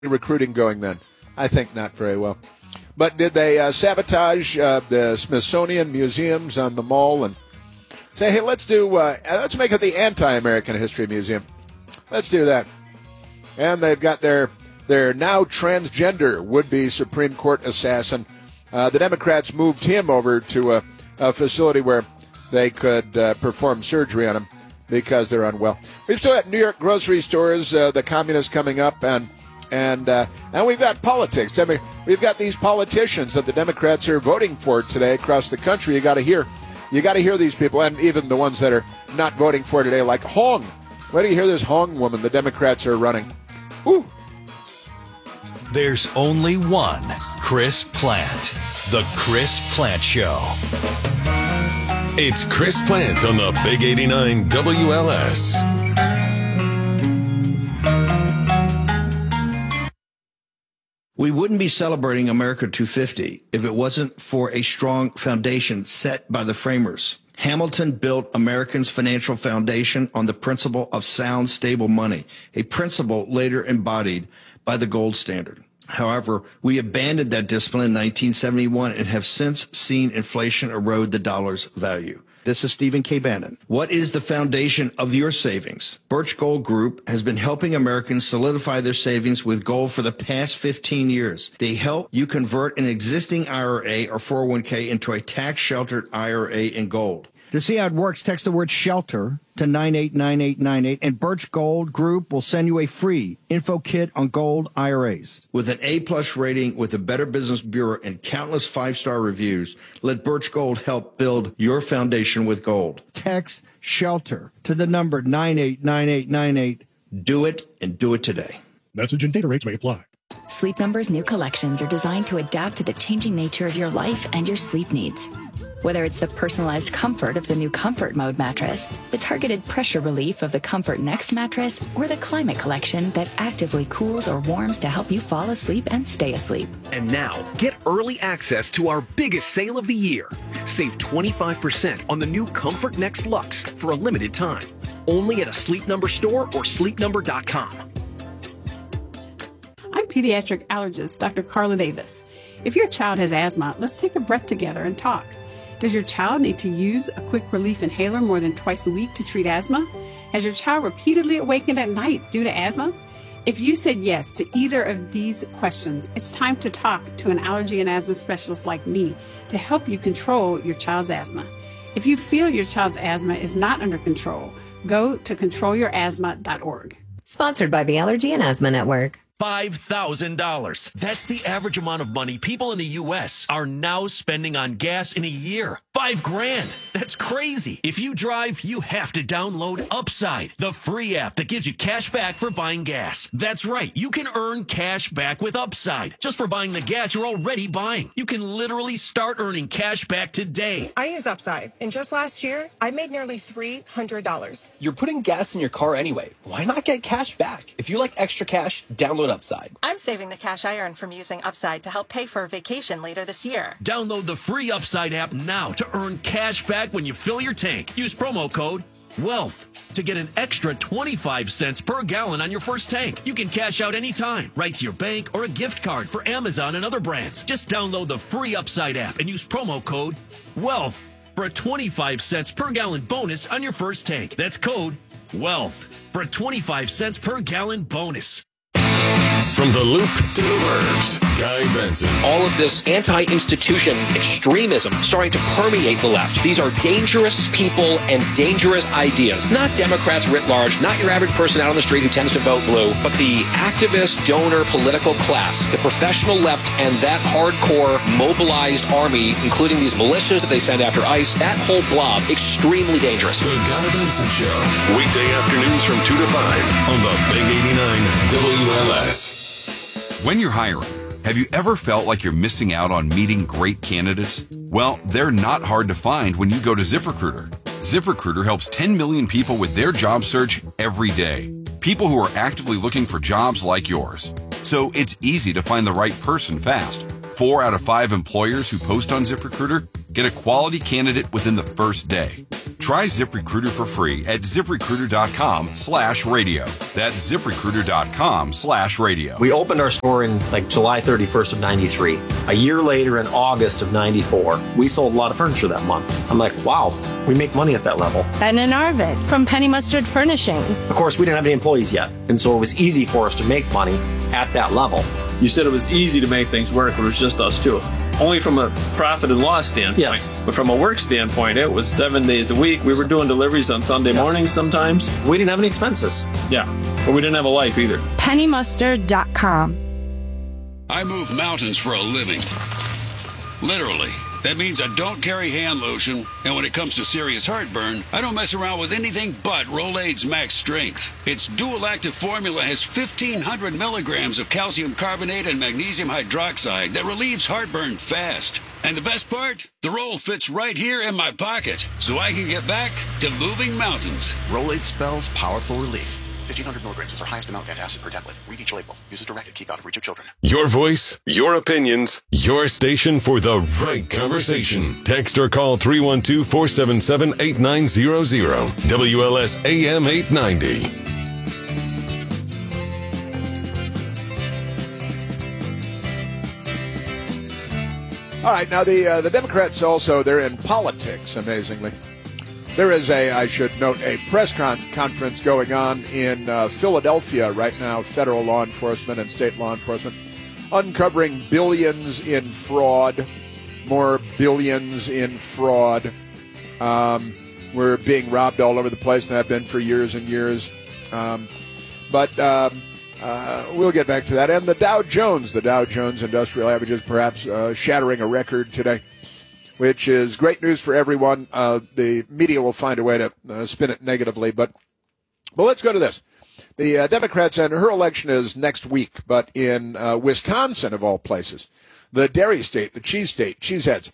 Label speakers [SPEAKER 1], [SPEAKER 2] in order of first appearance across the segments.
[SPEAKER 1] recruiting going then? I think not very well. But did they sabotage the Smithsonian museums on the mall and say, hey, let's make it the Anti-American History Museum. Let's do that. And they've got their now transgender would-be Supreme Court assassin. The Democrats moved him over to a facility where they could perform surgery on him because they're unwell. We've still got New York grocery stores, the communists coming up, and we've got politics. I mean, we've got these politicians that the Democrats are voting for today across the country. You got to hear these people, and even the ones that are not voting for today, like Hong. Why do you hear this Hong woman the Democrats are running? Ooh.
[SPEAKER 2] There's only one Chris Plant. The Chris Plant Show.
[SPEAKER 3] It's Chris Plant on the Big 89 WLS.
[SPEAKER 4] We wouldn't be celebrating America 250 if it wasn't for a strong foundation set by the framers. Hamilton built Americans' financial foundation on the principle of sound, stable money, a principle later embodied by the gold standard. However, we abandoned that discipline in 1971 and have since seen inflation erode the dollar's value. This is Stephen K. Bannon. What is the foundation of your savings? Birch Gold Group has been helping Americans solidify their savings with gold for the past 15 years. They help you convert an existing IRA or 401k into a tax-sheltered IRA in gold.
[SPEAKER 5] To see how it works, text the word SHELTER to 989898, and Birch Gold Group will send you a free info kit on gold IRAs.
[SPEAKER 4] With an A-plus rating with the Better Business Bureau and countless five-star reviews, let Birch Gold help build your foundation with gold.
[SPEAKER 5] Text SHELTER to the number 989898.
[SPEAKER 4] Do it, and do it today.
[SPEAKER 6] Message and data rates may apply.
[SPEAKER 7] Sleep Number's new collections are designed to adapt to the changing nature of your life and your sleep needs. Whether it's the personalized comfort of the new Comfort Mode mattress, the targeted pressure relief of the Comfort Next mattress, or the Climate Collection that actively cools or warms to help you fall asleep and stay asleep.
[SPEAKER 8] And now, get early access to our biggest sale of the year. Save 25% on the new Comfort Next Luxe for a limited time. Only at a Sleep Number store or sleepnumber.com.
[SPEAKER 9] I'm pediatric allergist Dr. Carla Davis. If your child has asthma, let's take a breath together and talk. Does your child need to use a quick relief inhaler more than twice a week to treat asthma? Has your child repeatedly awakened at night due to asthma? If you said yes to either of these questions, it's time to talk to an allergy and asthma specialist like me to help you control your child's asthma. If you feel your child's asthma is not under control, go to controlyourasthma.org.
[SPEAKER 10] Sponsored by the Allergy and Asthma Network.
[SPEAKER 2] $5,000. That's the average amount of money people in the U.S. are now spending on gas in a year. $5,000. That's crazy. If you drive, you have to download Upside, the free app that gives you cash back for buying gas. That's right. You can earn cash back with Upside just for buying the gas you're already buying. You can literally start earning cash back today.
[SPEAKER 11] I use Upside, and just last year, I made nearly $300.
[SPEAKER 12] You're putting gas in your car anyway. Why not get cash back? If you like extra cash, download Upside.
[SPEAKER 11] I'm saving the cash I earn from using Upside to help pay for a vacation later this year.
[SPEAKER 2] Download the free Upside app now to earn cash back when you fill your tank. Use promo code WEALTH to get an extra 25 cents per gallon on your first tank. You can cash out anytime, right to your bank or a gift card for Amazon and other brands. Just download the free Upside app and use promo code WEALTH for a 25 cents per gallon bonus on your first tank. That's code WEALTH for a 25 cents per gallon bonus.
[SPEAKER 3] From the Loop to the Burbs, Guy Benson.
[SPEAKER 13] All of this anti-institution extremism starting to permeate the left. These are dangerous people and dangerous ideas. Not Democrats writ large, not your average person out on the street who tends to vote blue, but the activist, donor, political class, the professional left, and that hardcore mobilized army, including these militias that they send after ICE, that whole blob, extremely dangerous.
[SPEAKER 3] The Guy Benson Show. Weekday afternoons from 2 to 5 on the Big 89 WLS.
[SPEAKER 14] When you're hiring, have you ever felt like you're missing out on meeting great candidates? Well, they're not hard to find when you go to ZipRecruiter. ZipRecruiter helps 10 million people with their job search every day. People who are actively looking for jobs like yours. So it's easy to find the right person fast. 4 out of 5 employers who post on ZipRecruiter get a quality candidate within the first day. Try ZipRecruiter for free at ZipRecruiter.com/radio. That's ZipRecruiter.com/radio.
[SPEAKER 6] We opened our store in July 31st of 93. A year later, in August of 94, we sold a lot of furniture that month. I'm like, wow, we make money at that level.
[SPEAKER 15] Ben and Arvid from Penny Mustard Furnishings.
[SPEAKER 6] Of course, we didn't have any employees yet, and so it was easy for us to make money at that level.
[SPEAKER 16] You said it was easy to make things work, but it was just us two. Only from a profit and loss standpoint.
[SPEAKER 6] Yes.
[SPEAKER 16] But from a work standpoint, it was 7 days a week. We were doing deliveries on Sunday mornings sometimes.
[SPEAKER 6] We didn't have any expenses.
[SPEAKER 16] Yeah, but we didn't have a life either.
[SPEAKER 15] PennyMustard.com.
[SPEAKER 17] I move mountains for a living. Literally. That means I don't carry hand lotion, and when it comes to serious heartburn, I don't mess around with anything but Rolaids Max Strength. Its dual-active formula has 1,500 milligrams of calcium carbonate and magnesium hydroxide that relieves heartburn fast. And the best part? The roll fits right here in my pocket, so I can get back to moving mountains.
[SPEAKER 18] Rolaids spells powerful relief. 1,500 milligrams is our highest amount of antacid per tablet. Read each label. Use as directed. Keep out of reach of children.
[SPEAKER 3] Your voice, your opinions, your station for the right conversation. Text or call 312-477-8900. WLS AM 890.
[SPEAKER 1] All right, now the Democrats also, they're in politics, amazingly. There is I should note, a press conference going on in Philadelphia right now, federal law enforcement and state law enforcement, uncovering billions in fraud, more billions in fraud. We're being robbed all over the place and have been for years and years. But we'll get back to that. And the Dow Jones Industrial Averages perhaps shattering a record today, which is great news for everyone. The media will find a way to spin it negatively. But let's go to this. The Democrats, and her election is next week, but in Wisconsin, of all places, the dairy state, the cheese state, cheeseheads,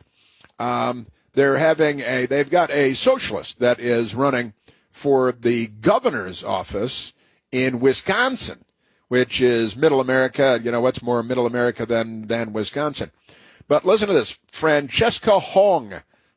[SPEAKER 1] they've got a socialist that is running for the governor's office in Wisconsin, which is middle America. You know, what's more middle America than Wisconsin? But listen to this. Francesca Hong,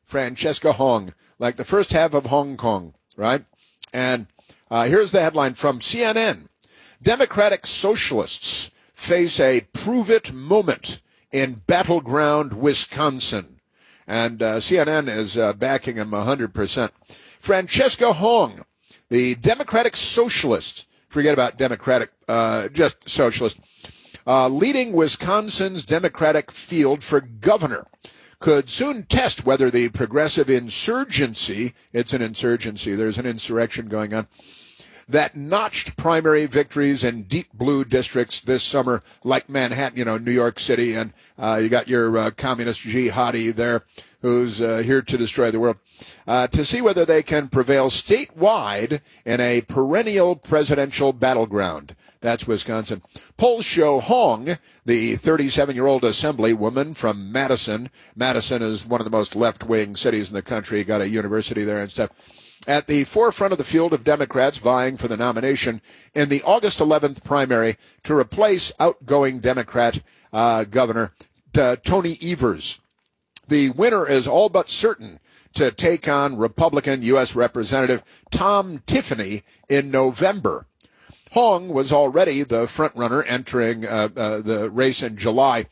[SPEAKER 1] like the first half of Hong Kong, right? And here's the headline from CNN. Democratic socialists face a prove-it moment in battleground Wisconsin. And CNN is backing him 100%. Francesca Hong, the Democratic socialist, forget about Democratic, just socialist, leading Wisconsin's Democratic field for governor, could soon test whether the progressive insurgency, it's an insurgency, there's an insurrection going on, that notched primary victories in deep blue districts this summer, like Manhattan, New York City, and you got your communist jihadi there who's here to destroy the world, to see whether they can prevail statewide in a perennial presidential battleground. That's Wisconsin. Polls show Hong, the 37-year-old assemblywoman from Madison. Madison is one of the most left-wing cities in the country. Got a university there and stuff. At the forefront of the field of Democrats vying for the nomination in the August 11th primary to replace outgoing Democrat Governor Tony Evers. The winner is all but certain to take on Republican U.S. Representative Tom Tiffany in November. Hong was already the front-runner entering the race in July,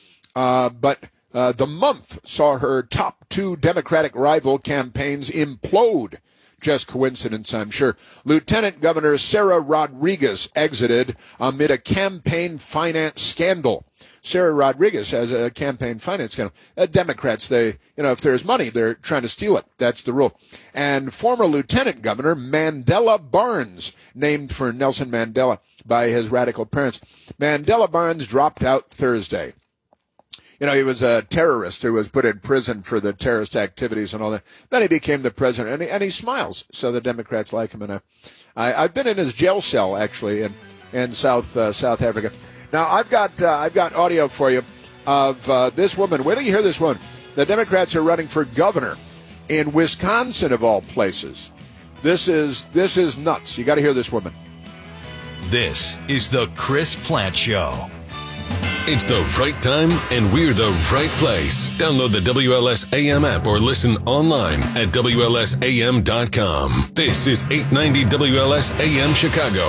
[SPEAKER 1] but the month saw her top two Democratic rival campaigns implode. Just coincidence, I'm sure. Lieutenant Governor Sarah Rodriguez exited amid a campaign finance scandal. Sarah Rodriguez has a campaign finance scandal. Democrats, if there's money, they're trying to steal it. That's the rule. And former Lieutenant Governor Mandela Barnes, named for Nelson Mandela by his radical parents. Mandela Barnes dropped out Thursday. He was a terrorist who was put in prison for the terrorist activities and all that. Then he became the president, and he smiles, so the Democrats like him. And I've been in his jail cell, actually, in South Africa. Now, I've got audio for you of this woman. Wait till you hear this one. The Democrats are running for governor in Wisconsin, of all places. This is nuts. You got to hear this woman.
[SPEAKER 19] This is the Chris Plante Show.
[SPEAKER 3] It's the right time, and we're the right place. Download the WLS AM app or listen online at WLSAM.com. This is 890 WLS AM Chicago.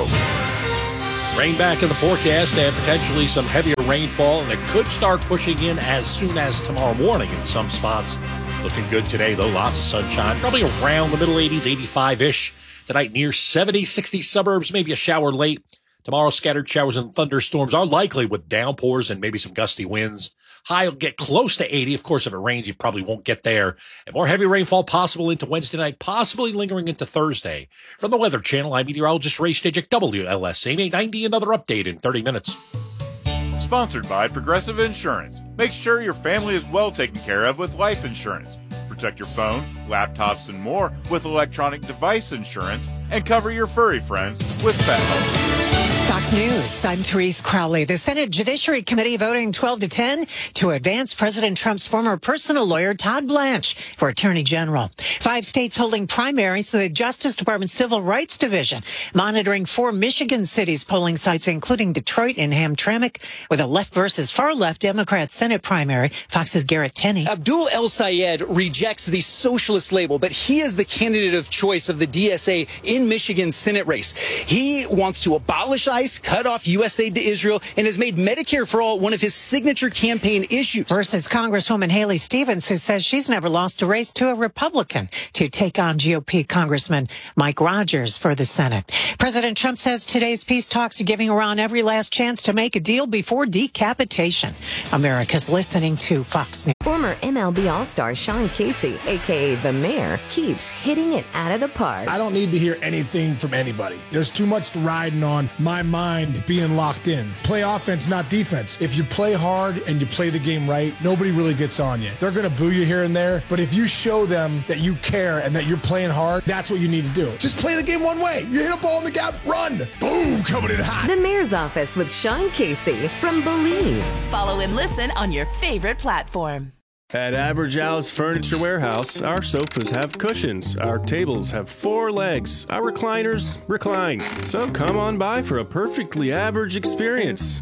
[SPEAKER 19] Rain back in the forecast and potentially some heavier rainfall, and it could start pushing in as soon as tomorrow morning in some spots. Looking good today, though. Lots of sunshine. Probably around the middle 80s, 85-ish. Tonight near 70, 60 suburbs, maybe a shower late. Tomorrow, scattered showers and thunderstorms are likely with downpours and maybe some gusty winds. High will get close to 80. Of course, if it rains, you probably won't get there. And more heavy rainfall possible into Wednesday night, possibly lingering into Thursday. From the Weather Channel, I'm meteorologist Ray Stejcik, WLS AM 890. Another update in 30 minutes.
[SPEAKER 20] Sponsored by Progressive Insurance. Make sure your family is well taken care of with life insurance. Protect your phone, laptops, and more with electronic device insurance, and cover your furry friends with pet health.
[SPEAKER 21] Fox News, I'm Therese Crowley. The Senate Judiciary Committee voting 12-10 to advance President Trump's former personal lawyer, Todd Blanche, for Attorney General. 5 states holding primaries to the Justice Department's Civil Rights Division, monitoring 4 Michigan cities polling sites, including Detroit and Hamtramck, with a left versus far left Democrat Senate primary. Fox's Garrett Tenney.
[SPEAKER 22] Abdul El Sayed rejects the socialist label, but he is the candidate of choice of the DSA in Michigan's Senate race. He wants to abolish ICE, cut off U.S. aid to Israel, and has made Medicare for All one of his signature campaign issues.
[SPEAKER 21] Versus Congresswoman Haley Stevens, who says she's never lost a race to a Republican to take on GOP Congressman Mike Rogers for the Senate. President Trump says today's peace talks are giving Iran every last chance to make a deal before decapitation. America's listening to Fox News.
[SPEAKER 10] Former MLB All-Star Sean Casey, a.k.a. The Mayor, keeps hitting it out of the park.
[SPEAKER 23] I don't need to hear anything from anybody. There's too much riding on my mind being locked in. Play offense, not defense. If you play hard and you play the game right, nobody really gets on you. They're going to boo you here and there, but if you show them that you care and that you're playing hard, that's what you need to do. Just play the game one way. You hit a ball in the gap, run. Boom, coming in hot.
[SPEAKER 10] The Mayor's Office with Sean Casey from Believe.
[SPEAKER 24] Follow and listen on your favorite platform.
[SPEAKER 25] At Average Al's Furniture Warehouse, our sofas have cushions, our tables have 4 legs, our recliners recline. So come on by for a perfectly average experience.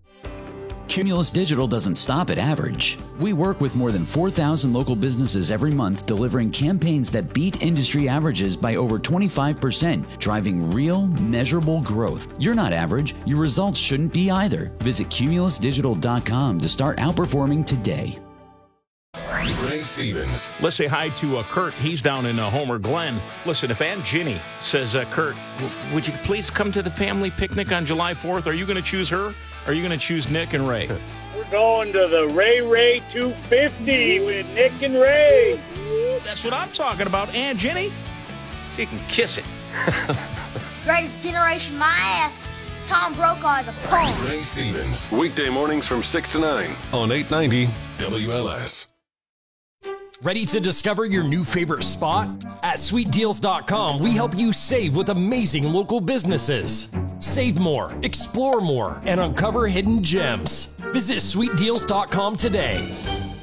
[SPEAKER 26] Cumulus Digital doesn't stop at average. We work with more than 4,000 local businesses every month, delivering campaigns that beat industry averages by over 25%, driving real, measurable growth. You're not average. Your results shouldn't be either. Visit cumulusdigital.com to start outperforming today.
[SPEAKER 3] Ray Stevens.
[SPEAKER 19] Let's say hi to Kurt. He's down in Homer Glen. Listen, if Aunt Ginny says, Kurt, would you please come to the family picnic on July 4th? Are you going to choose her? Or are you going to choose Nick and Ray?
[SPEAKER 27] We're going to the Ray 250 with Nick and Ray.
[SPEAKER 19] That's what I'm talking about, Aunt Ginny. She can kiss it.
[SPEAKER 28] Greatest generation, my ass. Tom Brokaw is a punk.
[SPEAKER 3] Ray Stevens. Weekday mornings from 6 to 9 on 890 WLS.
[SPEAKER 29] Ready to discover your new favorite spot? At SweetDeals.com, we help you save with amazing local businesses. Save more, explore more, and uncover hidden gems. Visit SweetDeals.com today.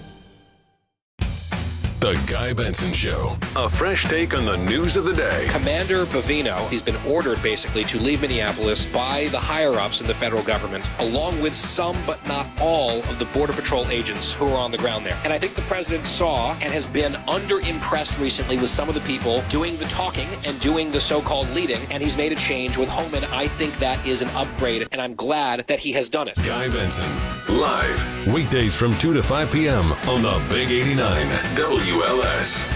[SPEAKER 3] The Guy Benson Show. A fresh take on the news of the day.
[SPEAKER 13] Commander Bavino, he's been ordered basically to leave Minneapolis by the higher-ups in the federal government, along with some but not all of the Border Patrol agents who are on the ground there. And I think the president saw and has been under-impressed recently with some of the people doing the talking and doing the so-called leading, and he's made a change with Homan. I think that is an upgrade, and I'm glad that he has done it.
[SPEAKER 3] Guy Benson, live, weekdays from 2 to 5 p.m. on the Big 89 WLS.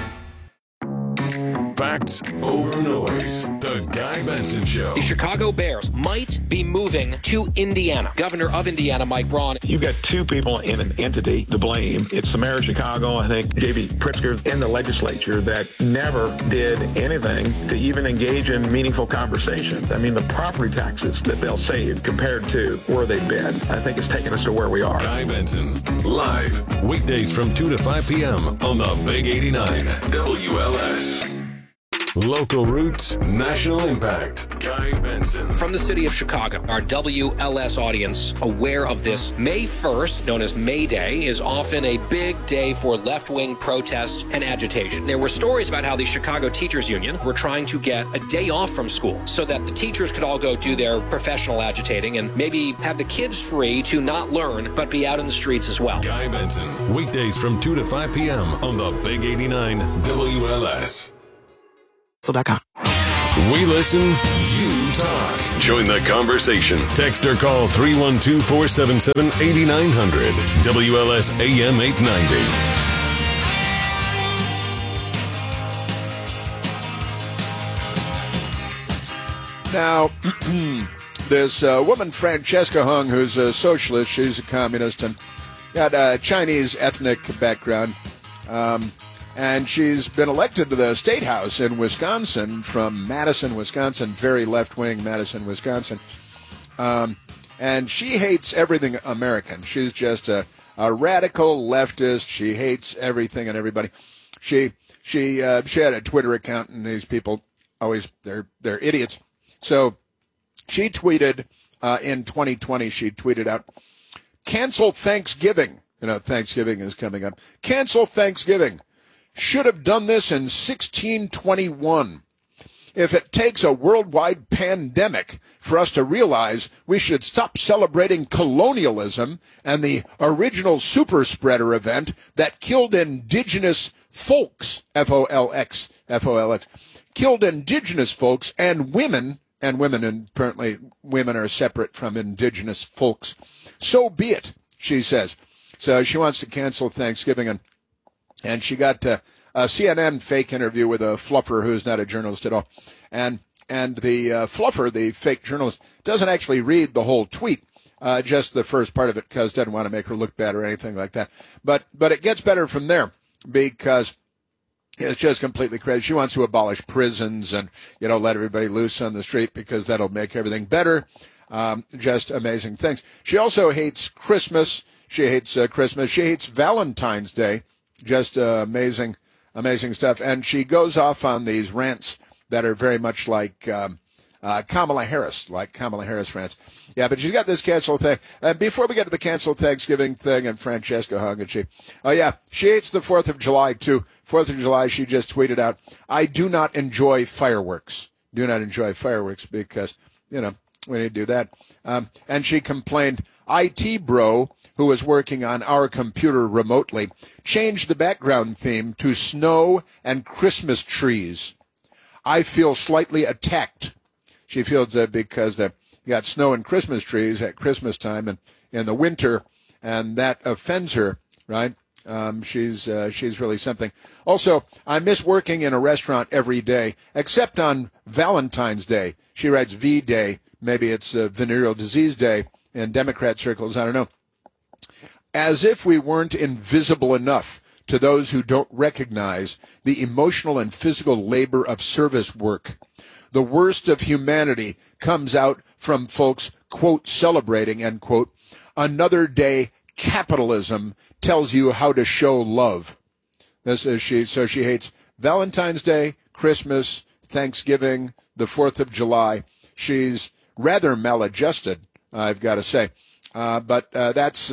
[SPEAKER 3] Facts over noise. The Guy Benson Show.
[SPEAKER 13] The Chicago Bears might be moving to Indiana. Governor of Indiana, Mike Braun.
[SPEAKER 30] You've got 2 people in an entity to blame. It's the mayor of Chicago, I think, J.B. Pritzker, in the legislature that never did anything to even engage in meaningful conversations. I mean, the property taxes that they'll save compared to where they've been, I think it's taken us to where we are.
[SPEAKER 3] Guy Benson, live, weekdays from 2 to 5 p.m. on the Big 89 WLS. Local roots, national impact. Guy Benson.
[SPEAKER 13] From the city of Chicago, our WLS audience aware of this. May 1st, known as May Day, is often a big day for left-wing protests and agitation. There were stories about how the Chicago Teachers Union were trying to get a day off from school so that the teachers could all go do their professional agitating and maybe have the kids free to not learn but be out in the streets as well.
[SPEAKER 3] Guy Benson, weekdays from 2 to 5 p.m. on the Big 89 WLS.
[SPEAKER 18] So.com.
[SPEAKER 3] We listen, you talk. Join the conversation. Text or call 312-477-8900. WLS AM 890.
[SPEAKER 1] Now, this woman, Francesca Hung, who's a socialist, she's a communist, and got a Chinese ethnic background. And she's been elected to the State House in Wisconsin from Madison, Wisconsin, very left-wing Madison, Wisconsin. And she hates everything American. She's just a radical leftist. She hates everything and everybody. She had a Twitter account, and these people always, they're idiots. So she tweeted, in 2020, she tweeted out, "Cancel Thanksgiving." You know, Thanksgiving is coming up. "Cancel Thanksgiving. Should have done this in 1621. If it takes a worldwide pandemic for us to realize we should stop celebrating colonialism and the original super spreader event that killed indigenous folks, F-O-L-X, killed indigenous folks and women, and apparently women are separate from indigenous folks. So be it," she says. So she wants to cancel Thanksgiving, and she got a CNN fake interview with a fluffer who's not a journalist at all. And the fluffer, the fake journalist, doesn't actually read the whole tweet, just the first part of it, because doesn't want to make her look bad or anything like that. But it gets better from there, because it's just completely crazy. She wants to abolish prisons and, let everybody loose on the street because that'll make everything better. Just amazing things. She also hates Christmas. She hates Christmas. She hates Valentine's Day. Just amazing stuff. And she goes off on these rants that are very much like Kamala Harris rants. Yeah, but she's got this cancel thing. Before we get to the cancel Thanksgiving thing and Francesca Hung, and she hates the 4th of July, too. 4th of July, she just tweeted out, "I do not enjoy fireworks. Do not enjoy fireworks because, we need to do that." And she complained, "IT bro, who was working on our computer remotely, changed the background theme to snow and Christmas trees. I feel slightly attacked." She feels that because you got snow and Christmas trees at Christmas time and in the winter, and that offends her, right? She's really something. Also, "I miss working in a restaurant every day, except on Valentine's Day." She writes V-Day. Maybe it's Venereal Disease Day in Democrat circles. I don't know. "As if we weren't invisible enough to those who don't recognize the emotional and physical labor of service work. The worst of humanity comes out from folks, quote, celebrating, end quote, another day capitalism tells you how to show love." This is she. So she hates Valentine's Day, Christmas, Thanksgiving, the 4th of July. She's rather maladjusted, I've got to say. But that's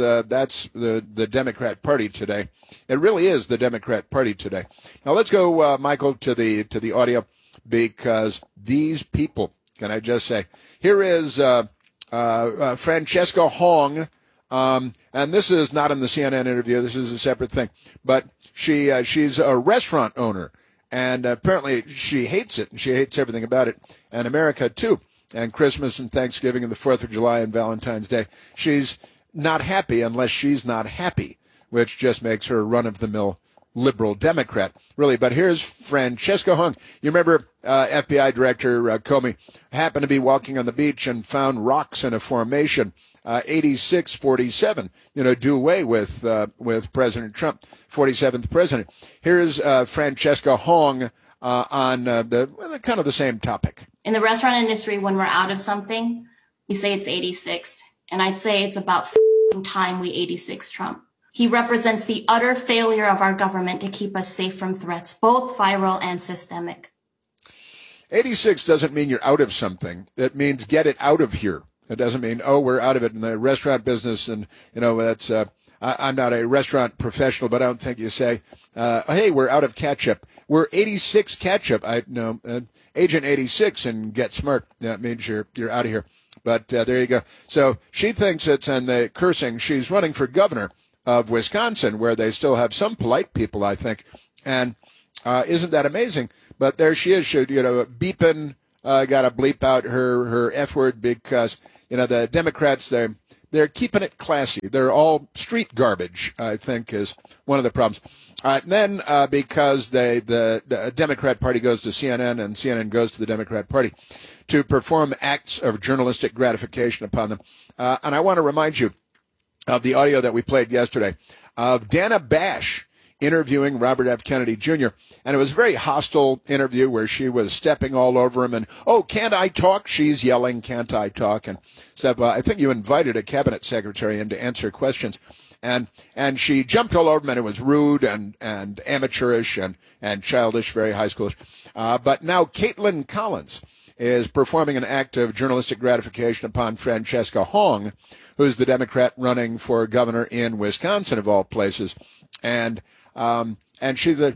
[SPEAKER 1] the Democrat Party today. It really is the Democrat Party today. Now let's go, Michael, to the audio, because these people, can I just say, here is Francesca Hong, and this is not in the CNN interview. This is a separate thing. But she's a restaurant owner, and apparently she hates it, and she hates everything about it, and America too. And Christmas and Thanksgiving and the 4th of July and Valentine's Day. She's not happy unless she's not happy, which just makes her a run-of-the-mill liberal Democrat, really. But here's Francesca Hung. You remember FBI Director Comey happened to be walking on the beach and found rocks in a formation, 86-47, do away with President Trump, 47th president. Here's Francesca Hong on the kind of the same topic.
[SPEAKER 2] In the restaurant industry, when we're out of something, we say it's 86th. And I'd say it's about time we 86 Trump. He represents the utter failure of our government to keep us safe from threats, both viral and systemic.
[SPEAKER 1] 86 doesn't mean you're out of something. It means get it out of here. It doesn't mean, oh, we're out of it in the restaurant business. And, that's, I'm not a restaurant professional, but I don't think you say, hey, we're out of ketchup. We're 86 ketchup. Agent 86 and Get Smart. That means you're out of here. But there you go. So she thinks it's on the cursing. She's running for governor of Wisconsin, where they still have some polite people, I think. And isn't that amazing? But there she is. She, beeping, got to bleep out her F word because, the Democrats, they're keeping it classy. They're all street garbage, I think, is one of the problems. And then because the Democrat Party goes to CNN and CNN goes to the Democrat Party to perform acts of journalistic gratification upon them. And I want to remind you of the audio that we played yesterday of Dana Bash interviewing Robert F. Kennedy Jr. And it was a very hostile interview where she was stepping all over him and, oh, can't I talk? She's yelling, can't I talk? And so I think you invited a cabinet secretary in to answer questions. And she jumped all over him, and it was rude and amateurish and childish, very high schoolish. But now Caitlin Collins is performing an act of journalistic gratification upon Francesca Hong, who's the Democrat running for governor in Wisconsin, of all places. And she said,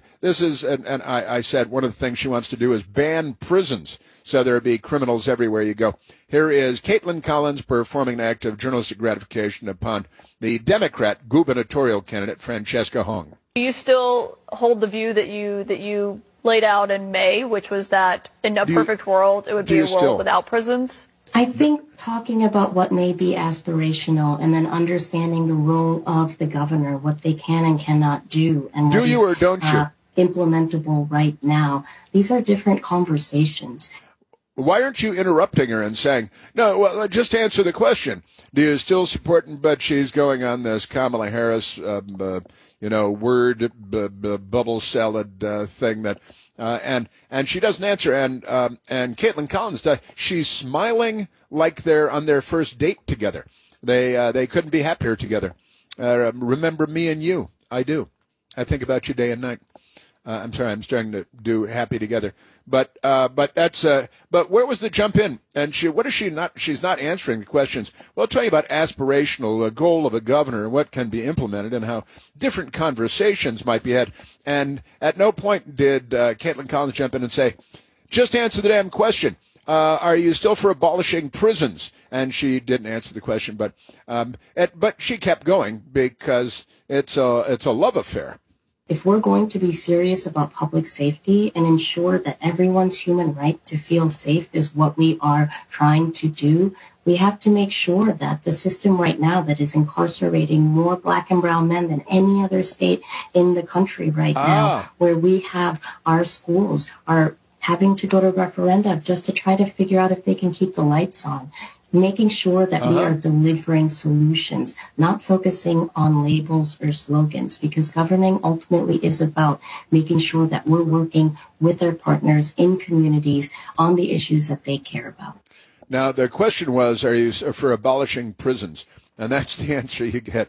[SPEAKER 1] I said one of the things she wants to do is ban prisons so there be criminals everywhere you go. Here is Caitlin Collins performing an act of journalistic gratification upon the Democrat gubernatorial candidate Francesca Hong.
[SPEAKER 4] Do you still hold the view that you laid out in May, which was that in a perfect world it would be a world without prisons?
[SPEAKER 2] I think talking about what may be aspirational and then understanding the role of the governor, what they can and cannot do, and what
[SPEAKER 1] you or don't you
[SPEAKER 2] implementable right now. These are different conversations.
[SPEAKER 1] Why aren't you interrupting her and saying, no, well, just answer the question. Do you still support, but she's going on this Kamala Harris, word bubble salad thing that, and she doesn't answer. And Caitlin Collins does. She's smiling like they're on their first date together. They couldn't be happier together. Remember me and you. I do. I think about you day and night. I'm sorry, I'm starting to do happy together. But where was the jump in? And she's not answering the questions. Well, I'll tell you about aspirational, the goal of a governor, and what can be implemented, and how different conversations might be had. And at no point did Caitlin Collins jump in and say, just answer the damn question. Are you still for abolishing prisons? And she didn't answer the question, but she kept going because it's a love affair.
[SPEAKER 2] If we're going to be serious about public safety and ensure that everyone's human right to feel safe is what we are trying to do, we have to make sure that the system right now that is incarcerating more black and brown men than any other state in the country right now, where we have our schools are having to go to referenda just to try to figure out if they can keep the lights on. Making sure that we are delivering solutions, not focusing on labels or slogans, because governing ultimately is about making sure that we're working with our partners in communities on the issues that they care about.
[SPEAKER 1] Now, the question was, are you for abolishing prisons? And that's the answer you get.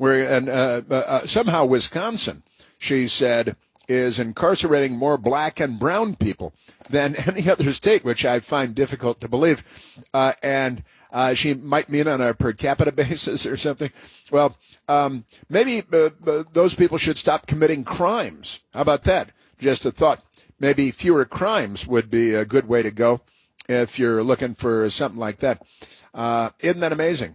[SPEAKER 1] Somehow Wisconsin, she said, is incarcerating more black and brown people than any other state, which I find difficult to believe. And she might mean on a per capita basis or something. Well, maybe those people should stop committing crimes. How about that? Just a thought. Maybe fewer crimes would be a good way to go if you're looking for something like that. Isn't that amazing?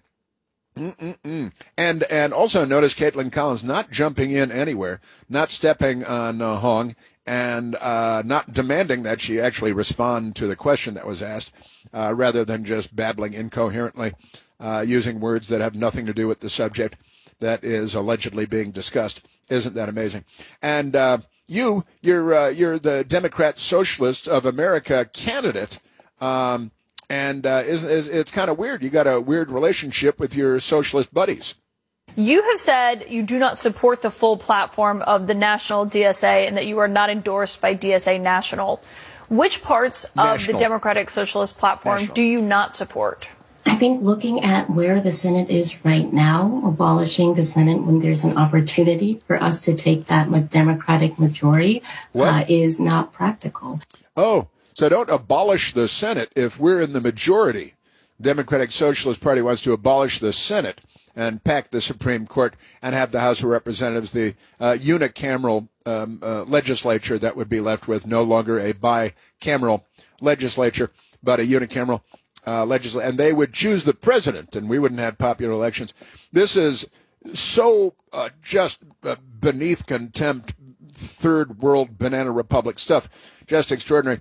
[SPEAKER 1] And also notice Caitlin Collins not jumping in anywhere, not stepping on Hong, and not demanding that she actually respond to the question that was asked, rather than just babbling incoherently, using words that have nothing to do with the subject that is allegedly being discussed. Isn't that amazing? And you're the Democrat Socialist of America candidate. And it's kind of weird. You got a weird relationship with your socialist buddies.
[SPEAKER 4] You have said you do not support the full platform of the National DSA and that you are not endorsed by DSA National. Which parts of the Democratic Socialist platform do you not support?
[SPEAKER 2] I think looking at where the Senate is right now, abolishing the Senate when there's an opportunity for us to take that Democratic majority is not practical.
[SPEAKER 1] Oh. So don't abolish the Senate if we're in the majority. Democratic Socialist Party wants to abolish the Senate and pack the Supreme Court and have the House of Representatives, the unicameral legislature that would be left with, no longer a bicameral legislature, but a unicameral legislature. And they would choose the president, and we wouldn't have popular elections. This is so just beneath contempt, third world banana republic stuff, just extraordinary.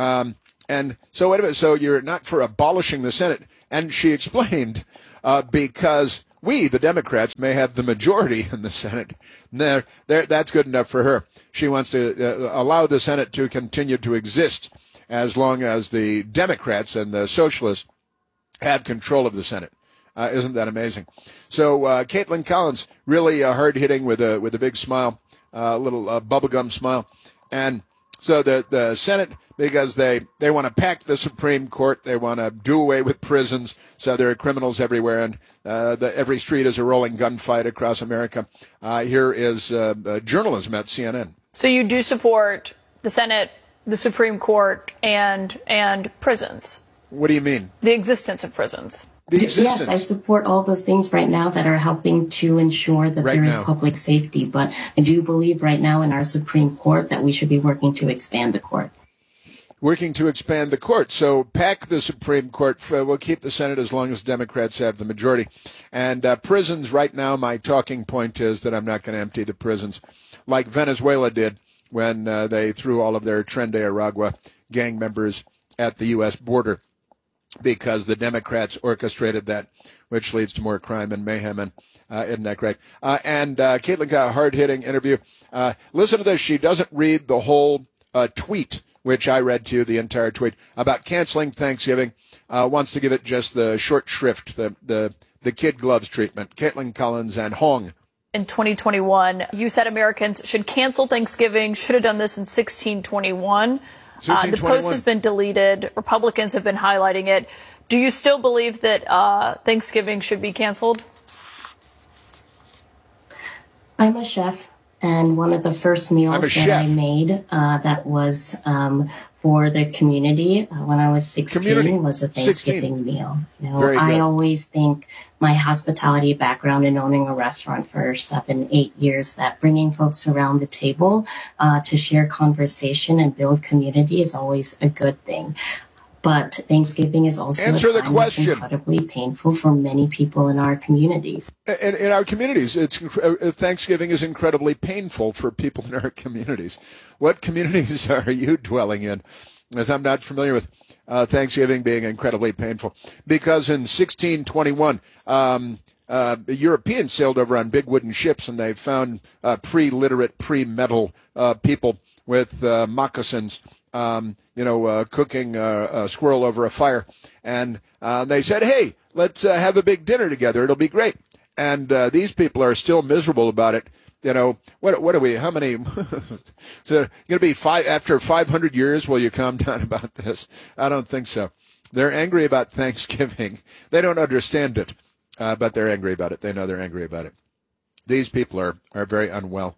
[SPEAKER 1] And so wait a minute, so you're not for abolishing the Senate. And she explained, because we, the Democrats, may have the majority in the Senate. That's good enough for her. She wants to allow the Senate to continue to exist as long as the Democrats and the socialists have control of the Senate. Isn't that amazing? So Caitlin Collins, really hard-hitting with a big smile, a little bubblegum smile. And so the Senate, because they want to pack the Supreme Court, they want to do away with prisons, so there are criminals everywhere, and every street is a rolling gunfight across America. Here is journalism at CNN.
[SPEAKER 4] So you do support the Senate, the Supreme Court, and prisons?
[SPEAKER 1] What do you mean?
[SPEAKER 4] The existence of prisons.
[SPEAKER 2] Yes, I support all those things right now that are helping to ensure that there is public safety. But I do believe right now in our Supreme Court that we should be working to expand the court.
[SPEAKER 1] Working to expand the court. So pack the Supreme Court. We'll keep the Senate as long as Democrats have the majority. And prisons right now, my talking point is that I'm not going to empty the prisons like Venezuela did when they threw all of their Tren de Aragua gang members at the U.S. border, because the Democrats orchestrated that, which leads to more crime and mayhem. And isn't that great? And Caitlin got a hard-hitting interview. Listen to this. She doesn't read the whole tweet, which I read to you, the entire tweet, about canceling Thanksgiving. Wants to give it just the short shrift, the kid gloves treatment. Caitlin Collins and Hong.
[SPEAKER 4] In 2021, you said Americans should cancel Thanksgiving, should have done this in 1621. The post has been deleted. Republicans have been highlighting it. Do you still believe that Thanksgiving should be canceled?
[SPEAKER 2] I'm a chef, and one of the first meals that I made that was for the community when I was 16 was a Thanksgiving meal. You know, I always think my hospitality background in owning a restaurant for 7-8 years, that bringing folks around the table to share conversation and build community is always a good thing. But Thanksgiving is also a time that's incredibly painful for many people in our communities.
[SPEAKER 1] In our communities, Thanksgiving is incredibly painful for people in our communities. What communities are you dwelling in? As I'm not familiar with Thanksgiving being incredibly painful. Because in 1621, Europeans sailed over on big wooden ships, and they found pre-literate, pre-metal people with moccasins, cooking a squirrel over a fire. And they said, hey, let's have a big dinner together. It'll be great. And these people are still miserable about it. You know, what are we, how many, so going to be after 500 years, will you calm down about this? I don't think so. They're angry about Thanksgiving. They don't understand it, but they're angry about it. They know they're angry about it. These people are very unwell.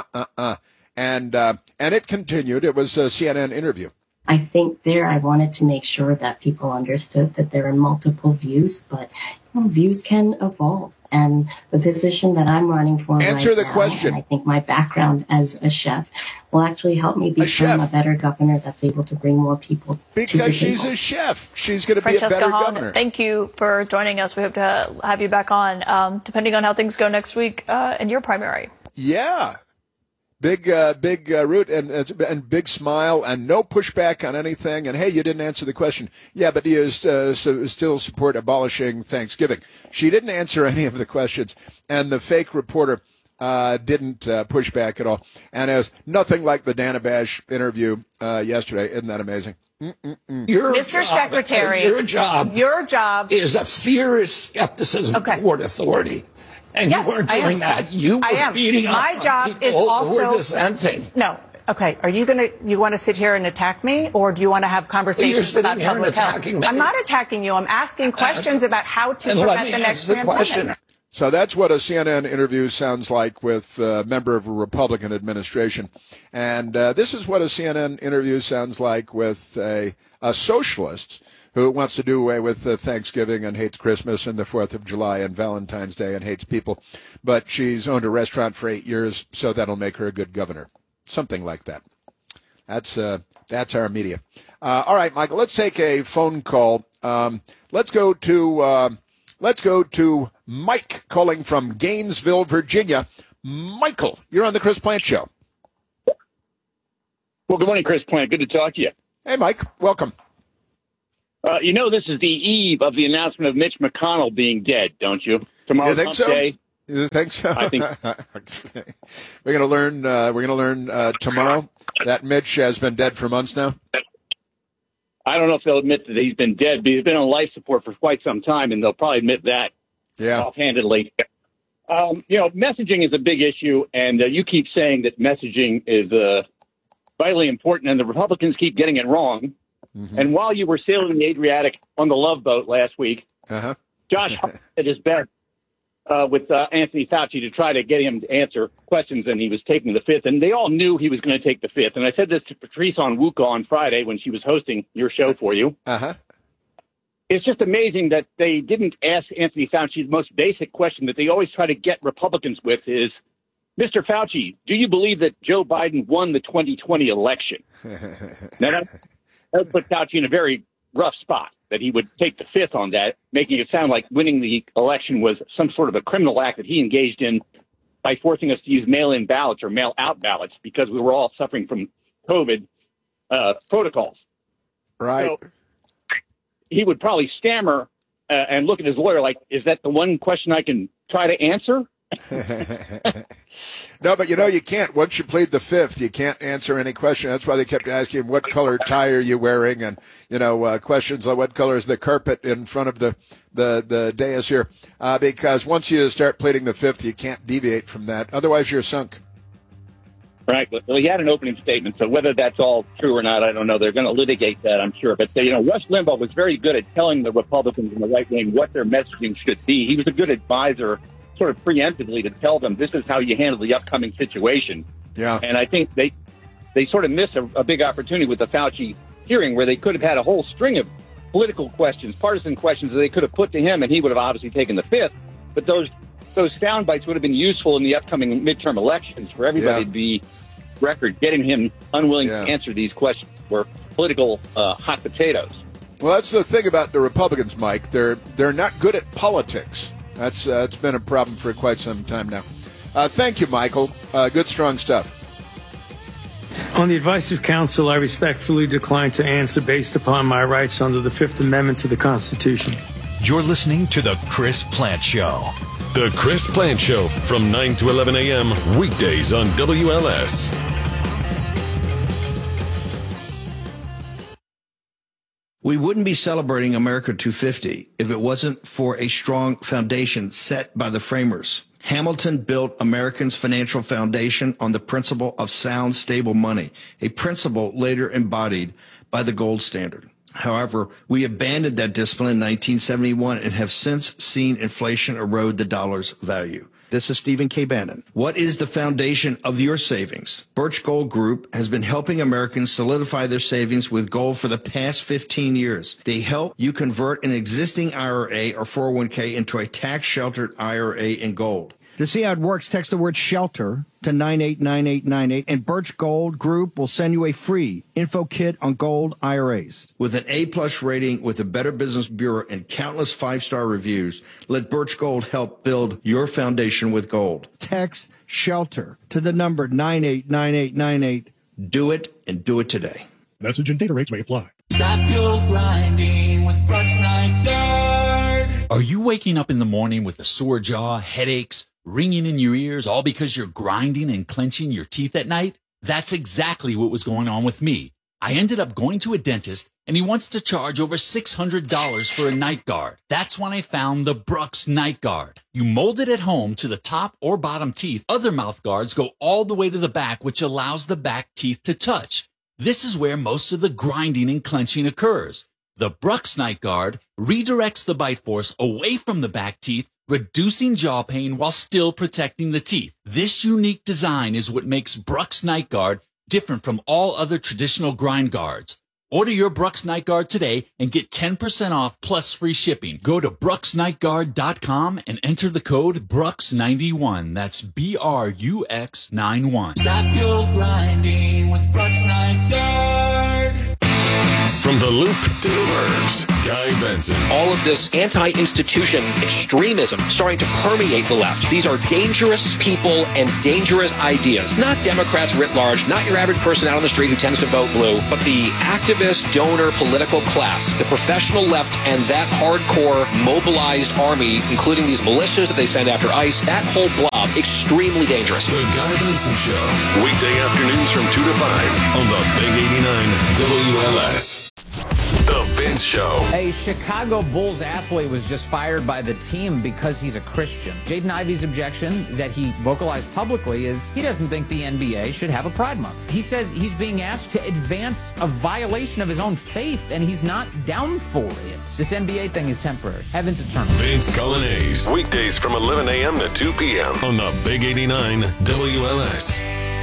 [SPEAKER 1] And it continued. It was a CNN interview.
[SPEAKER 2] I think I wanted to make sure that people understood that there are multiple views, but views can evolve. And the position that I'm running for
[SPEAKER 1] Answer the question.
[SPEAKER 2] And I think my background as a chef will actually help me become a better governor that's able to bring more people
[SPEAKER 1] because she's a chef. She's going to be a better governor.
[SPEAKER 4] Thank you for joining us. We hope to have you back on, depending on how things go next week in your primary.
[SPEAKER 1] Yeah. Big root and big smile and no pushback on anything. And hey, you didn't answer the question. Yeah, but do you still support abolishing Thanksgiving? She didn't answer any of the questions, and the fake reporter didn't push back at all. And it was nothing like the Dana Bash interview yesterday. Isn't that amazing?
[SPEAKER 5] Mr. Secretary, your job is a fierce skepticism toward authority. And you weren't doing that. You were beating up
[SPEAKER 6] My job
[SPEAKER 5] on
[SPEAKER 6] is
[SPEAKER 5] people
[SPEAKER 6] also
[SPEAKER 5] who were dissenting.
[SPEAKER 6] No. Okay. Are you want to sit here and attack me, or do you want to have conversations about public health? I'm not attacking you. I'm asking questions about how to prevent the next pandemic.
[SPEAKER 1] So that's what a CNN interview sounds like with a member of a Republican administration. And this is what a CNN interview sounds like with a socialist who wants to do away with Thanksgiving and hates Christmas and the 4th of July and Valentine's Day and hates people. But she's owned a restaurant for 8 years, so that'll make her a good governor. Something like that. That's our media. All right, Michael, let's take a phone call. Let's go to Mike calling from Gainesville, Virginia. Michael, you're on the Chris Plante Show.
[SPEAKER 7] Well, good morning, Chris Plante. Good to talk to you.
[SPEAKER 1] Hey, Mike. Welcome.
[SPEAKER 7] This is the eve of the announcement of Mitch McConnell being dead, don't you? Tomorrow's
[SPEAKER 1] Hump
[SPEAKER 7] Day.
[SPEAKER 1] You think so?
[SPEAKER 7] I think
[SPEAKER 1] we're going to learn. We're going to learn tomorrow that Mitch has been dead for months now.
[SPEAKER 7] I don't know if they'll admit that he's been dead, but he's been on life support for quite some time, and they'll probably admit that offhandedly. Messaging is a big issue, and you keep saying that messaging is vitally important, and the Republicans keep getting it wrong. Mm-hmm. And while you were sailing the Adriatic on the Love Boat last week, Josh did his best with Anthony Fauci to try to get him to answer questions, and he was taking the fifth. And they all knew he was going to take the fifth. And I said this to Patrice Onwuka on Friday when she was hosting your show for you. It's just amazing that they didn't ask Anthony Fauci the most basic question that they always try to get Republicans with is, Mr. Fauci, do you believe that Joe Biden won the 2020 election? Now, that would put Fauci in a very rough spot, that he would take the fifth on that, making it sound like winning the election was some sort of a criminal act that he engaged in by forcing us to use mail-in ballots or mail-out ballots because we were all suffering from COVID protocols.
[SPEAKER 1] Right.
[SPEAKER 7] So he would probably stammer and look at his lawyer like, is that the one question I can try to answer?
[SPEAKER 1] No, but you can't. Once you plead the fifth, you can't answer any question. That's why they kept asking him, what color tie are you wearing? And, questions like what color is the carpet in front of the dais here? Because once you start pleading the fifth, you can't deviate from that. Otherwise, you're sunk.
[SPEAKER 7] Right. Well, he had an opening statement, so whether that's all true or not, I don't know. They're going to litigate that, I'm sure. But, Rush Limbaugh was very good at telling the Republicans and the right wing what their messaging should be. He was a good advisor, sort of preemptively, to tell them this is how you handle the upcoming situation.
[SPEAKER 1] Yeah.
[SPEAKER 7] And I think they sort of missed a big opportunity with the Fauci hearing where they could have had a whole string of political questions, partisan questions that they could have put to him, and he would have obviously taken the fifth. But those sound bites would have been useful in the upcoming midterm elections for everybody to be record. Getting him unwilling to answer these questions were political hot potatoes.
[SPEAKER 1] Well, that's the thing about the Republicans, Mike. They're not good at politics. That's been a problem for quite some time now. Thank you, Michael. Good, strong stuff.
[SPEAKER 8] On the advice of counsel, I respectfully decline to answer based upon my rights under the Fifth Amendment to the Constitution.
[SPEAKER 9] You're listening to The Chris Plante Show.
[SPEAKER 3] The Chris Plante Show from 9 to 11 a.m. weekdays on WLS.
[SPEAKER 11] We wouldn't be celebrating America 250 if it wasn't for a strong foundation set by the framers. Hamilton built Americans' financial foundation on the principle of sound, stable money, a principle later embodied by the gold standard. However, we abandoned that discipline in 1971 and have since seen inflation erode the dollar's value. This is Stephen K. Bannon. What is the foundation of your savings? Birch Gold Group has been helping Americans solidify their savings with gold for the past 15 years. They help you convert an existing IRA or 401k into a tax-sheltered IRA in gold.
[SPEAKER 12] To see how it works, text the word SHELTER to 989898, and Birch Gold Group will send you a free info kit on gold IRAs.
[SPEAKER 11] With an A-plus rating with the Better Business Bureau and countless 5-star reviews, let Birch Gold help build your foundation with gold.
[SPEAKER 12] Text SHELTER to the number 989898.
[SPEAKER 11] Do it, and do it today.
[SPEAKER 14] Message and data rates may apply.
[SPEAKER 15] Stop your grinding with Brooks Night Guard.
[SPEAKER 29] Are you waking up in the morning with a sore jaw, headaches, ringing in your ears, all because you're grinding and clenching your teeth at night? That's exactly what was going on with me. I ended up going to a dentist, and he wants to charge over $600 for a night guard. That's when I found the Brooks Night Guard. You mold it at home to the top or bottom teeth. Other mouth guards go all the way to the back, which allows the back teeth to touch. This is where most of the grinding and clenching occurs. The Brooks Night Guard redirects the bite force away from the back teeth,
[SPEAKER 10] reducing jaw pain while still protecting the teeth. This unique design is what makes Brux Night Guard different from all other traditional grind guards. Order your Brux Night Guard today and get 10% off plus free shipping. Go to BruxNightGuard.com and enter the code BRUX91. That's BRUX91.
[SPEAKER 15] Stop your grinding with Brux Night Guard.
[SPEAKER 3] From the Loop to the Burbs, Guy Benson.
[SPEAKER 13] All of this anti-institution extremism starting to permeate the left. These are dangerous people and dangerous ideas. Not Democrats writ large, not your average person out on the street who tends to vote blue, but the activist, donor, political class, the professional left, and that hardcore mobilized army, including these militias that they send after ICE, that whole blob, extremely dangerous.
[SPEAKER 3] The Guy Benson Show. Weekday afternoons from 2 to 5 on the Big 89 WLS. The Vince Show.
[SPEAKER 16] A Chicago Bulls athlete was just fired by the team because he's a Christian. Jaden Ivey's objection that he vocalized publicly is he doesn't think the NBA should have a Pride Month. He says he's being asked to advance a violation of his own faith, and he's not down for it. This NBA thing is temporary. Heaven's eternal.
[SPEAKER 3] Vince Colonnese. Weekdays from 11 a.m. to 2 p.m. on the Big 89 WLS.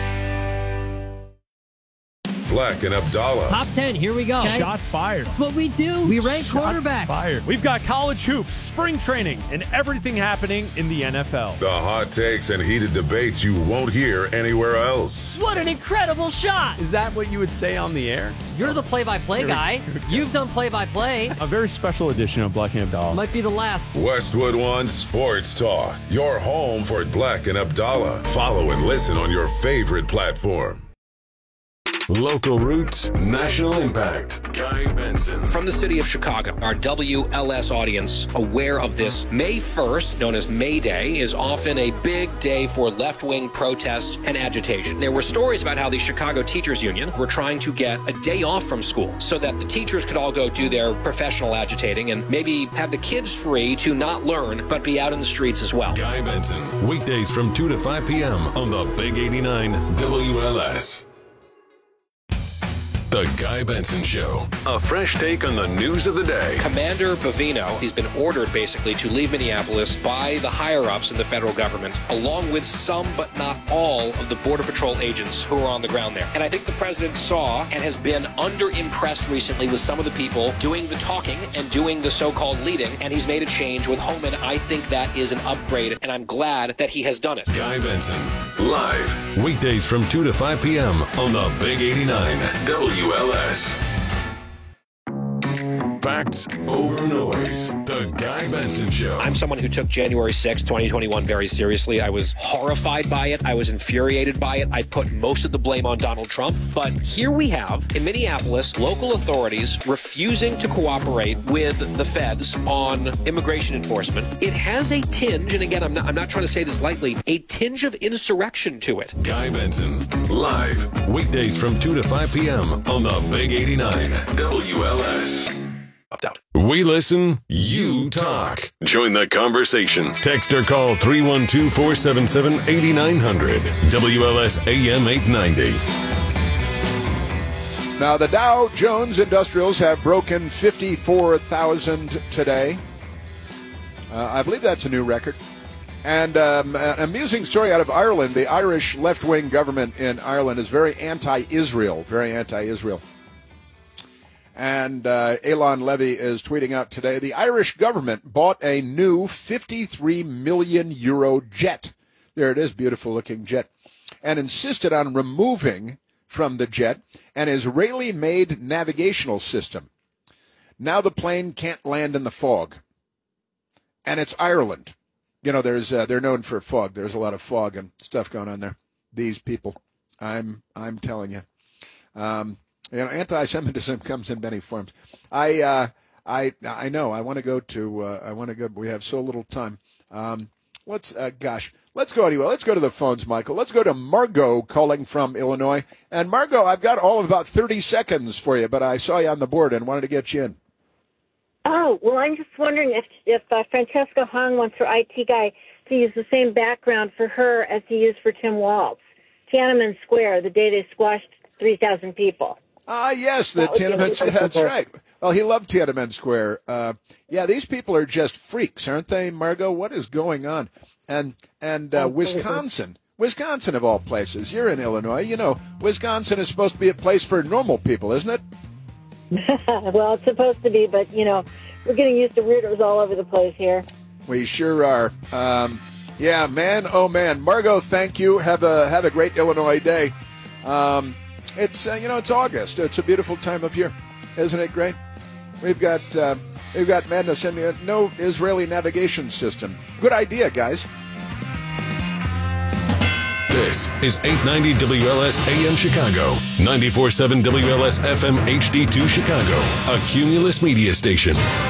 [SPEAKER 17] Black and Abdallah.
[SPEAKER 20] Top 10, here we go.
[SPEAKER 21] Okay. Shots fired.
[SPEAKER 20] That's what we do. We rank quarterbacks.
[SPEAKER 21] Fired. We've got college hoops, spring training, and everything happening in the NFL.
[SPEAKER 17] The hot takes and heated debates you won't hear anywhere else.
[SPEAKER 20] What an incredible shot.
[SPEAKER 21] Is that what you would say on the air?
[SPEAKER 20] You're the play-by-play guy. You've done play-by-play.
[SPEAKER 21] A very special edition of Black and Abdallah.
[SPEAKER 20] Might be the last.
[SPEAKER 17] Westwood One Sports Talk. Your home for Black and Abdallah. Follow and listen on your favorite platform.
[SPEAKER 3] Local roots, national impact. Guy Benson.
[SPEAKER 13] From the city of Chicago, our WLS audience aware of this. May 1st, known as May Day, is often a big day for left-wing protests and agitation. There were stories about how the Chicago Teachers Union were trying to get a day off from school so that the teachers could all go do their professional agitating and maybe have the kids free to not learn but be out in the streets as well.
[SPEAKER 3] Guy Benson, weekdays from 2 to 5 p.m. on the Big 89 WLS. The Guy Benson Show. A fresh take on the news of the day.
[SPEAKER 13] Commander Bavino, he's been ordered basically to leave Minneapolis by the higher-ups in the federal government, along with some but not all of the Border Patrol agents who are on the ground there. And I think the president saw and has been underimpressed recently with some of the people doing the talking and doing the so-called leading, and he's made a change with Homan. I think that is an upgrade, and I'm glad that he has done it.
[SPEAKER 3] Guy Benson, live, weekdays from 2 to 5 p.m. on the Big 89 WLS. Facts over noise. The Guy Benson Show.
[SPEAKER 13] I'm someone who took January 6, 2021 very seriously. I was horrified by it. I was infuriated by it. I put most of the blame on Donald Trump. But here we have, in Minneapolis, local authorities refusing to cooperate with the feds on immigration enforcement. It has a tinge, and again, I'm not trying to say this lightly, a tinge of insurrection to it.
[SPEAKER 3] Guy Benson, live, weekdays from 2 to 5 p.m. on the Big 89 WLS.
[SPEAKER 13] Opt-out.
[SPEAKER 3] We listen, you talk. Join the conversation. Text or call 312-477-8900. WLS AM 890.
[SPEAKER 1] Now, the Dow Jones Industrials have broken 54,000 today. I believe that's a new record. And an amusing story out of Ireland. The Irish left-wing government in Ireland is very anti-Israel, And Elon Levy is tweeting out today, the Irish government bought a new 53 million euro jet. There it is, beautiful-looking jet. And insisted on removing from the jet an Israeli-made navigational system. Now the plane can't land in the fog. And it's Ireland. You know, they're known for fog. There's a lot of fog and stuff going on there. These people, I'm telling you. You know, anti-Semitism comes in many forms. I know. I want to go. We have so little time. Let's go anyway. Let's go to the phones, Michael. Let's go to Margot calling from Illinois. And Margot, I've got all of about 30 seconds for you, but I saw you on the board and wanted to get you in.
[SPEAKER 22] Oh, well, I'm just wondering if Francesca Hong wants her IT guy to use the same background for her as he used for Tim Walz. Tiananmen Square, the day they squashed 3,000 people.
[SPEAKER 1] Yes, the Tiananmen. That's right. Well, he loved Tiananmen Square. These people are just freaks, aren't they, Margot? What is going on? And Wisconsin. Wisconsin, of all places. You're in Illinois. You know, Wisconsin is supposed to be a place for normal people, isn't it?
[SPEAKER 22] Well, it's supposed to be, but, we're getting used to weirdos all over the place here.
[SPEAKER 1] We sure are. Man, oh, man. Margot, thank you. Have a great Illinois day. It's August. It's a beautiful time of year. Isn't it great? We've got madness and no Israeli navigation system. Good idea, guys.
[SPEAKER 3] This is 890 WLS AM Chicago, 94.7 WLS FM HD2 Chicago, a Cumulus media station.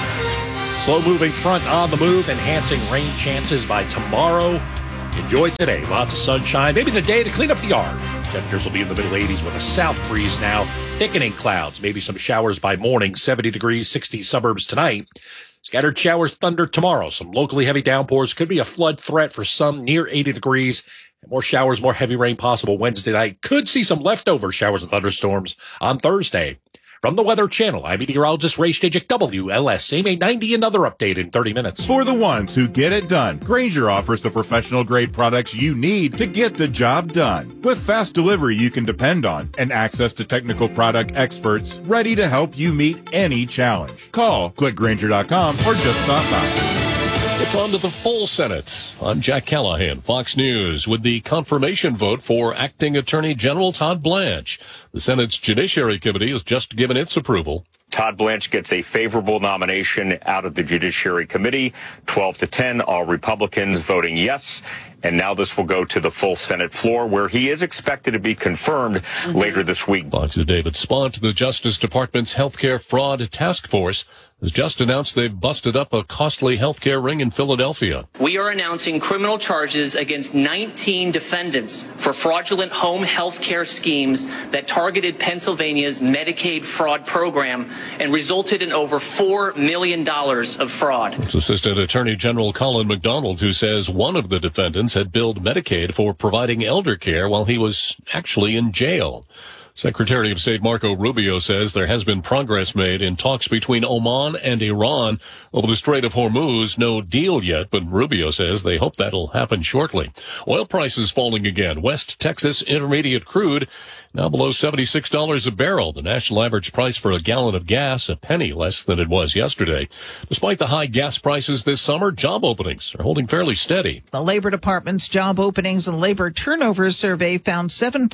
[SPEAKER 2] Slow-moving front on the move, enhancing rain chances by tomorrow. Enjoy today. Lots of sunshine. Maybe the day to clean up the yard. Temperatures will be in the middle 80s with a south breeze now. Thickening clouds. Maybe some showers by morning. 70 degrees, 60 suburbs tonight. Scattered showers, thunder tomorrow. Some locally heavy downpours. Could be a flood threat for some near 80 degrees. More showers, more heavy rain possible Wednesday night. Could see some leftover showers and thunderstorms on Thursday. From the Weather Channel, I'm meteorologist Ray Stajic, WLS, AM 890, another update in 30 minutes.
[SPEAKER 18] For the ones who get it done, Grainger offers the professional-grade products you need to get the job done. With fast delivery you can depend on and access to technical product experts ready to help you meet any challenge. Call, click Grainger.com, or just stop by.
[SPEAKER 19] It's on to the full Senate. I'm Jack Callahan, Fox News, with the confirmation vote for Acting Attorney General Todd Blanche. The Senate's Judiciary Committee has just given its approval.
[SPEAKER 23] Todd Blanche gets a favorable nomination out of the Judiciary Committee, 12-10, all Republicans voting yes. And now this will go to the full Senate floor, where he is expected to be confirmed later this week.
[SPEAKER 19] Fox's David Spont, the Justice Department's Healthcare Fraud Task Force, has just announced they've busted up a costly healthcare ring in Philadelphia.
[SPEAKER 24] We are announcing criminal charges against 19 defendants for fraudulent home health care schemes that targeted Pennsylvania's Medicaid fraud program and resulted in over $4 million of fraud.
[SPEAKER 19] It's Assistant Attorney General Colin McDonald, who says one of the defendants had billed Medicaid for providing elder care while he was actually in jail. Secretary of State Marco Rubio says there has been progress made in talks between Oman and Iran over the Strait of Hormuz. No deal yet, but Rubio says they hope that'll happen shortly. Oil prices falling again. West Texas Intermediate crude now below $76 a barrel. The national average price for a gallon of gas, a penny less than it was yesterday. Despite the high gas prices this summer, job openings are holding fairly steady.
[SPEAKER 25] The Labor Department's Job Openings and Labor Turnover Survey found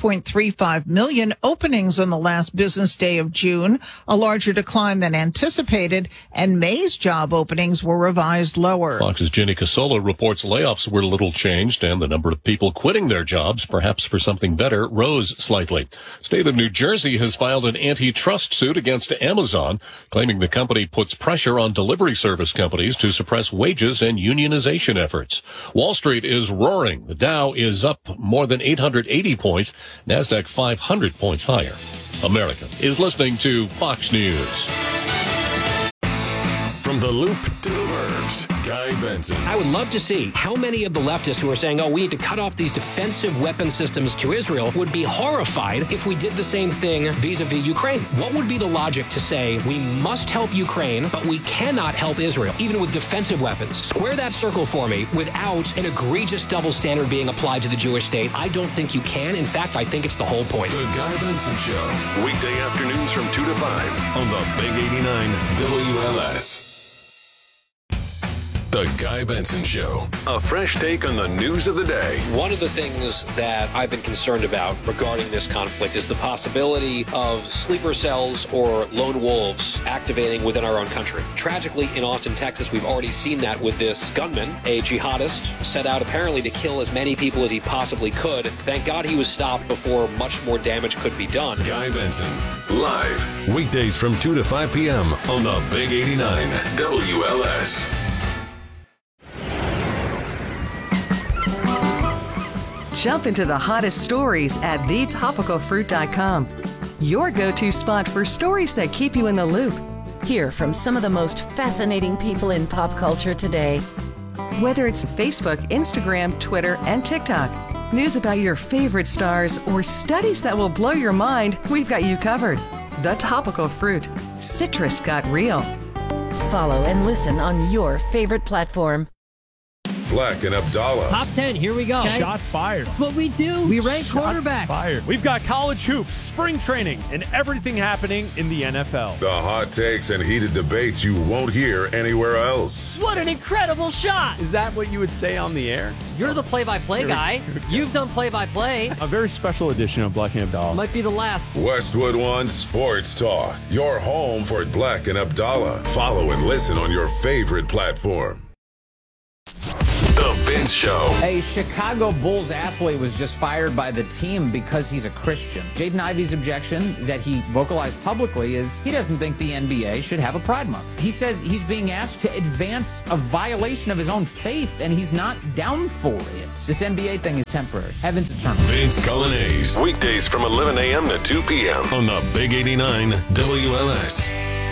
[SPEAKER 25] 7.35 million openings on the last business day of June, a larger decline than anticipated, and May's job openings were revised lower.
[SPEAKER 19] Fox's Jenny Casola reports layoffs were little changed, and the number of people quitting their jobs, perhaps for something better, rose slightly. State of New Jersey has filed an antitrust suit against Amazon, claiming the company puts pressure on delivery service companies to suppress wages and unionization efforts. Wall Street is roaring. The Dow is up more than 880 points, NASDAQ 500 points higher. America is listening to Fox News.
[SPEAKER 3] From the Loop to the Burbs, Guy Benson.
[SPEAKER 13] I would love to see how many of the leftists who are saying, we need to cut off these defensive weapon systems to Israel would be horrified if we did the same thing vis-a-vis Ukraine. What would be the logic to say we must help Ukraine, but we cannot help Israel, even with defensive weapons? Square that circle for me without an egregious double standard being applied to the Jewish state. I don't think you can. In fact, I think it's the whole point.
[SPEAKER 3] The Guy Benson Show. Weekday afternoons from 2 to 5 on the Big 89 WLS. The Guy Benson Show. A fresh take on the news of the day.
[SPEAKER 13] One of the things that I've been concerned about regarding this conflict is the possibility of sleeper cells or lone wolves activating within our own country. Tragically, in Austin, Texas, we've already seen that with this gunman, a jihadist, set out apparently to kill as many people as he possibly could. Thank God he was stopped before much more damage could be done.
[SPEAKER 3] Guy Benson, live, weekdays from 2 to 5 p.m. on the Big 89 WLS.
[SPEAKER 26] Jump into the hottest stories at thetopicalfruit.com. Your go-to spot for stories that keep you in the loop.
[SPEAKER 27] Hear from some of the most fascinating people in pop culture today.
[SPEAKER 26] Whether it's Facebook, Instagram, Twitter, and TikTok, news about your favorite stars, or studies that will blow your mind, we've got you covered. The Topical Fruit. Citrus got real.
[SPEAKER 27] Follow and listen on your favorite platform.
[SPEAKER 17] Black and Abdallah.
[SPEAKER 20] Top 10, here we go.
[SPEAKER 21] Shots fired.
[SPEAKER 20] That's what we do. We rank quarterbacks.
[SPEAKER 21] Fired. We've got college hoops, spring training, and everything happening in the NFL.
[SPEAKER 17] The hot takes and heated debates you won't hear anywhere else.
[SPEAKER 20] What an incredible shot.
[SPEAKER 21] Is that what you would say on the air?
[SPEAKER 20] You're the play-by-play guy. You've done play-by-play.
[SPEAKER 21] A very special edition of Black and Abdallah.
[SPEAKER 20] Might be the last.
[SPEAKER 17] Westwood One Sports Talk. Your home for Black and Abdallah. Follow and listen on your favorite platform.
[SPEAKER 3] The Vince Show.
[SPEAKER 16] A Chicago Bulls athlete was just fired by the team because he's a Christian. Jaden Ivey's objection that he vocalized publicly is he doesn't think the NBA should have a Pride Month. He says he's being asked to advance a violation of his own faith, and he's not down for it. This NBA thing is temporary. Heaven's eternal.
[SPEAKER 3] Vince Cullinase. Weekdays from 11 a.m. to 2 p.m. on the Big 89 WLS.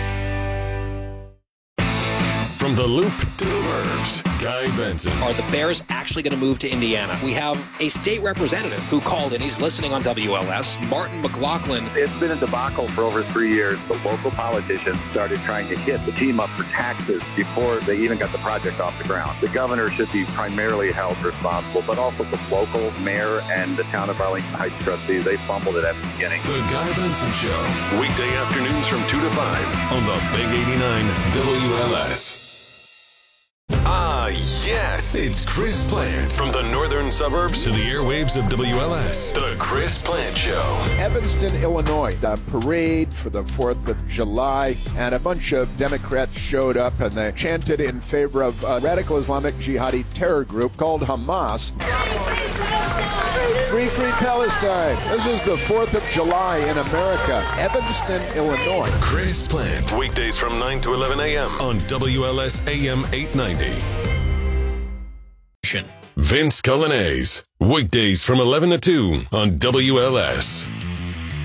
[SPEAKER 3] From the Loop to the Burbs, Guy Benson.
[SPEAKER 13] Are the Bears actually going to move to Indiana? We have a state representative who called in. He's listening on WLS. Martin McLaughlin.
[SPEAKER 4] It's been a debacle for over 3 years. The local politicians started trying to hit the team up for taxes before they even got the project off the ground. The governor should be primarily held responsible, but also the local mayor and the town of Arlington Heights trustees. They fumbled it at the beginning.
[SPEAKER 3] The Guy Benson Show. Weekday afternoons from 2 to 5 on the Big 89 WLS. Ah, yes, it's Chris Plant. From the northern suburbs to the airwaves of WLS, the Chris Plant Show.
[SPEAKER 1] Evanston, Illinois, a parade for the 4th of July, and a bunch of Democrats showed up and they chanted in favor of a radical Islamic jihadi terror group called Hamas. Free, free Palestine. This is the 4th of July in America. Evanston, Illinois.
[SPEAKER 3] Chris Plant, weekdays from 9 to 11 a.m. on WLS AM 890. Vince Cullinase, weekdays from 11 to 2 on WLS.